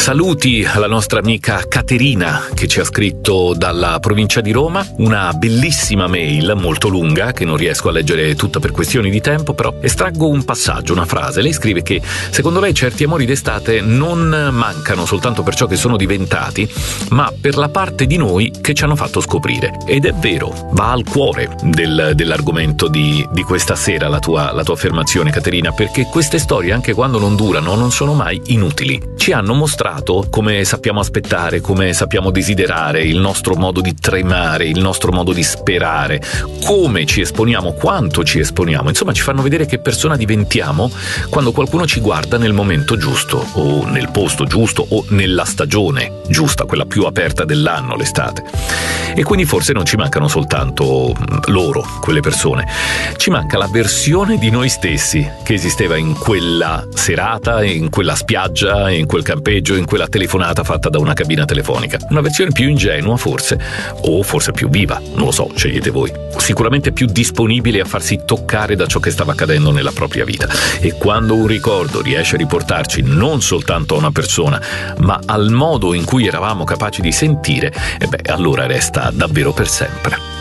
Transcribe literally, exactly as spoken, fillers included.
Saluti alla nostra amica Caterina che ci ha scritto dalla provincia di Roma, una bellissima mail molto lunga che non riesco a leggere tutta per questioni di tempo, però estraggo un passaggio, una frase. Lei scrive che secondo lei certi amori d'estate non mancano soltanto per ciò che sono diventati, ma per la parte di noi che ci hanno fatto scoprire. Ed è vero, va al cuore del, dell'argomento di, di questa sera la tua, la tua affermazione, Caterina, perché queste storie, anche quando non durano, non sono mai inutili. Ci hanno mostrato come sappiamo aspettare, come sappiamo desiderare, il nostro modo di tremare, il nostro modo di sperare, come ci esponiamo, quanto ci esponiamo. Insomma, ci fanno vedere che persona diventiamo quando qualcuno ci guarda nel momento giusto, o nel posto giusto, o nella stagione giusta, quella più aperta dell'anno, l'estate. E quindi forse non ci mancano soltanto loro, quelle persone, ci manca la versione di noi stessi che esisteva in quella serata, in quella spiaggia, in quel campeggio, in quella telefonata fatta da una cabina telefonica. Una versione più ingenua forse, o forse più viva, non lo so, scegliete voi. Sicuramente più disponibile a farsi toccare da ciò che stava accadendo nella propria vita. E quando un ricordo riesce a riportarci non soltanto a una persona, ma al modo in cui eravamo capaci di sentire, e beh, allora resta davvero per sempre.